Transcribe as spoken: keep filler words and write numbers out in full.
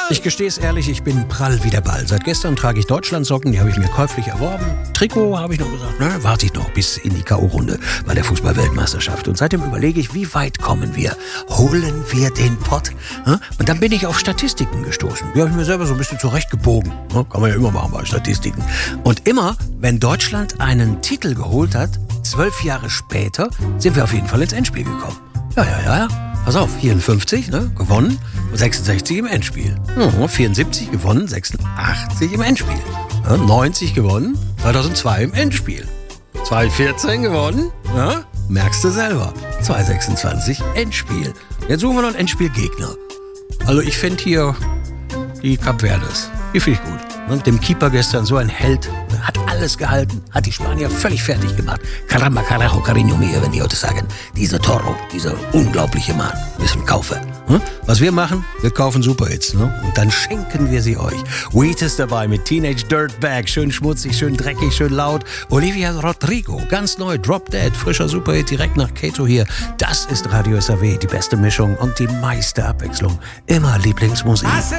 Ich gestehe es ehrlich, ich bin prall wie der Ball. Seit gestern trage ich Deutschlandsocken, die habe ich mir käuflich erworben. Trikot habe ich noch gesagt, ne, warte ich noch bis in die K O-Runde bei der Fußball-Weltmeisterschaft. Und seitdem überlege ich, wie weit kommen wir? Holen wir den Pott? Ne? Und dann bin ich auf Statistiken gestoßen. Die habe ich mir selber so ein bisschen zurechtgebogen. Ne? Kann man ja immer machen bei Statistiken. Und immer, wenn Deutschland einen Titel geholt hat, zwölf Jahre später, sind wir auf jeden Fall ins Endspiel gekommen. Ja, ja, ja, ja. Pass auf, vierundfünfzig, ne, gewonnen, sechsundsechzig im Endspiel. Ja, vierundsiebzig gewonnen, sechsundachtzig im Endspiel. Ja, neunzig gewonnen, zweitausendzwei im Endspiel. zweitausendvierzehn gewonnen, ja, merkst du selber. zweitausendsechsundzwanzig Endspiel. Jetzt suchen wir noch einen Endspielgegner. Also ich finde hier die Cap Verdes. Die finde ich gut. Mit dem Keeper gestern so ein Held. Hat alles gehalten. Hat die Spanier völlig fertig gemacht. Caramba, carajo, cariño mío, wenn die heute sagen. Dieser Toro, dieser unglaubliche Mann. Müssen kaufen. Hm? Was wir machen, wir kaufen Superhits. Ne? Und dann schenken wir sie euch. Wheat ist dabei mit Teenage Dirtbag. Schön schmutzig, schön dreckig, schön laut. Olivia Rodrigo, ganz neu. Drop Dead, frischer Superhit direkt nach Kato hier. Das ist Radio S R W. Die beste Mischung und die meiste Abwechslung. Immer Lieblingsmusik.